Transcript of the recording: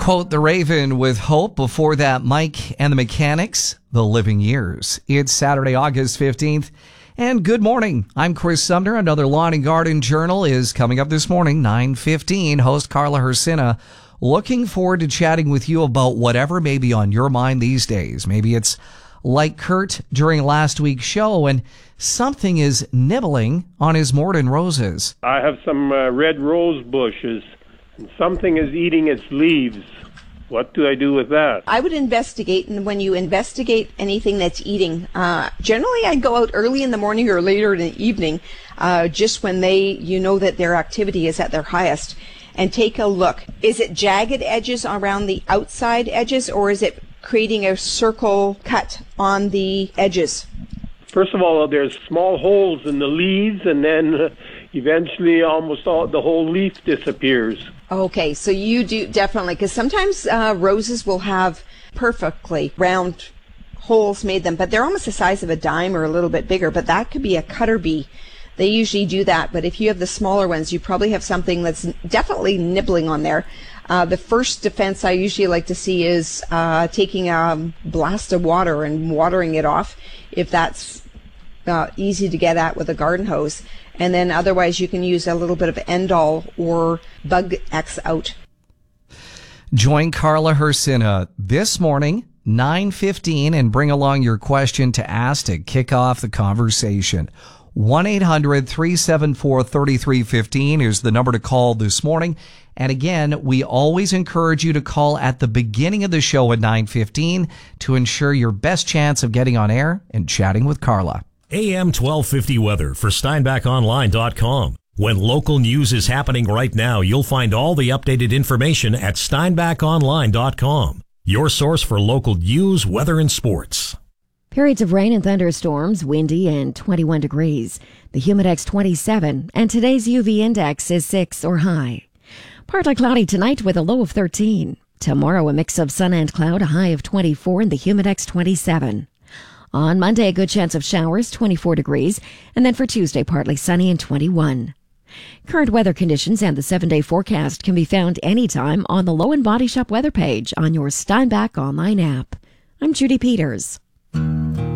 Quote the Raven with Hope. Before that, Mike and the Mechanics, The Living Years. It's Saturday, August 15th. And good morning. I'm Chris Sumner. Another Lawn and Garden Journal is coming up this morning, 9:15. Host Carla Hersina. Looking forward to chatting with you about whatever may be on your mind these days. Maybe it's like Kurt during last week's show and something is nibbling on his Morden roses. I have some red rose bushes and something is eating its leaves. What do I do with that? I would investigate, and when you investigate anything that's eating, generally I go out early in the morning or later in the evening, just when you know that their activity is at their highest, and take a look. Is it jagged edges around the outside edges, or is it creating a circle cut on the edges? First of all, there's small holes in the leaves, and then eventually almost the whole leaf disappears. Okay, so you do definitely, because sometimes roses will have perfectly round holes made them, but they're almost the size of a dime or a little bit bigger, but that could be a cutter bee. They usually do that, but if you have the smaller ones, you probably have something that's definitely nibbling on there. The first defense I usually like to see is taking a blast of water and watering it off, if that's easy to get at with a garden hose. And then otherwise you can use a little bit of Endol or Bug X Out. Join Carla Hersina this morning, 9:15, and bring along your question to ask to kick off the conversation. 1-800-374-3315 is the number to call this morning. And again, we always encourage you to call at the beginning of the show at 9:15 to ensure your best chance of getting on air and chatting with Carla. AM 1250 weather for SteinbachOnline.com. When local news is happening right now, you'll find all the updated information at SteinbachOnline.com. Your source for local news, weather, and sports. Periods of rain and thunderstorms, windy and 21 degrees. The Humidex 27, and today's UV index is 6 or high. Partly cloudy tonight with a low of 13. Tomorrow, a mix of sun and cloud, a high of 24, and the Humidex 27. On Monday, a good chance of showers, 24 degrees, and then for Tuesday, partly sunny and 21. Current weather conditions and the 7-day forecast can be found anytime on the Low and Body Shop weather page on your Steinbach online app. I'm Judy Peters.